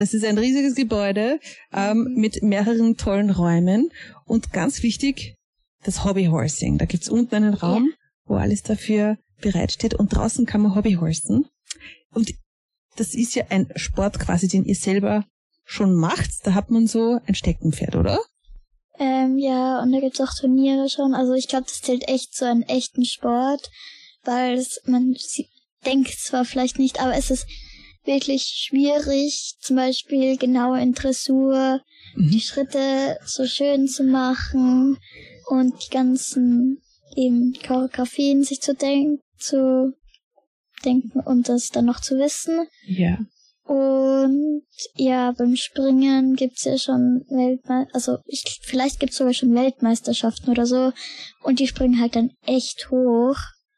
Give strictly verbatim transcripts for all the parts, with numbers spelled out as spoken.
Das ist ein riesiges Gebäude ähm, mit mehreren tollen Räumen und ganz wichtig, das Hobbyhorsing. Da gibt's unten einen Raum, ja, wo alles dafür bereitsteht und draußen kann man Hobbyhorsen. Und das ist ja ein Sport quasi, den ihr selber schon macht. Da hat man so ein Steckenpferd, oder? Ähm, ja, und da gibt's auch Turniere schon. Also ich glaube, das zählt echt zu einem echten Sport, weil es, man denkt zwar vielleicht nicht, aber es ist wirklich schwierig, zum Beispiel genau in Dressur mhm. die Schritte so schön zu machen und die ganzen eben Choreografien sich zu denken, zu denken und das dann noch zu wissen. Ja. Und ja, beim Springen gibt's ja schon Weltmeister, also ich, vielleicht gibt's sogar schon Weltmeisterschaften oder so und die springen halt dann echt hoch.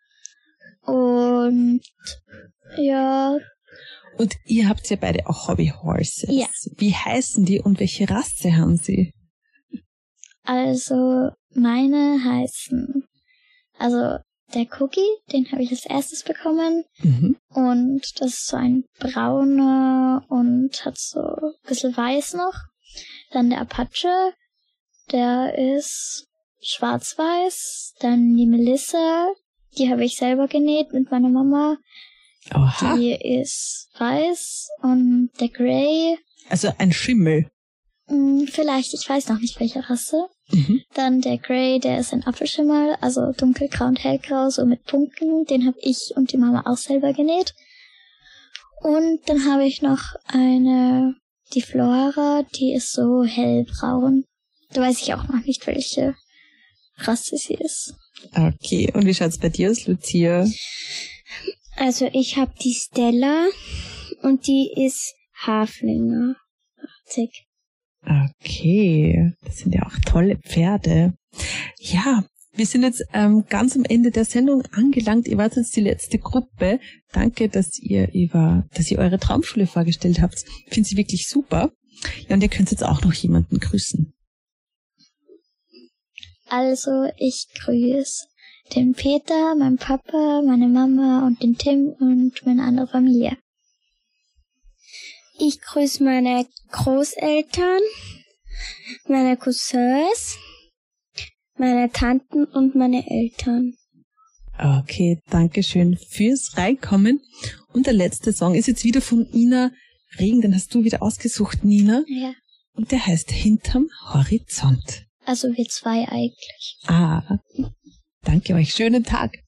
Und ja. Und ihr habt ja beide auch Hobbyhorses. Ja. Wie heißen die und welche Rasse haben sie? Also, meine heißen, also der Cookie, den habe ich als erstes bekommen. Mhm. Und das ist so ein brauner und hat so ein bisschen weiß noch. Dann der Apache, der ist schwarz-weiß. Dann die Melissa, die habe ich selber genäht mit meiner Mama. Oha. Die ist weiß. Und der Grey. Also ein Schimmel. Mh, vielleicht, ich weiß noch nicht welche Rasse. Mhm. Dann der Grey, der ist ein Apfelschimmel, also dunkelgrau und hellgrau, so mit Punkten. Den habe ich und die Mama auch selber genäht. Und dann habe ich noch eine, die Flora, die ist so hellbraun. Da weiß ich auch noch nicht, welche Rasse sie ist. Okay, und wie schaut's bei dir aus, Lucia? Also ich habe die Stella und die ist Haflingerartig. Okay, das sind ja auch tolle Pferde. Ja, wir sind jetzt ähm, ganz am Ende der Sendung angelangt. Ihr wart jetzt die letzte Gruppe. Danke, dass ihr über, dass ihr eure Traumschule vorgestellt habt. Ich finde sie wirklich super. Ja, und ihr könnt jetzt auch noch jemanden grüßen. Also, ich grüße den Peter, meinen Papa, meine Mama und den Tim und meine andere Familie. Ich grüße meine Großeltern, meine Cousins, meine Tanten und meine Eltern. Okay, danke schön fürs Reinkommen. Und der letzte Song ist jetzt wieder von Ina Regen, den hast du wieder ausgesucht, Nina. Ja. Und der heißt Hinterm Horizont. Also wir zwei eigentlich. Ah, danke euch. Schönen Tag.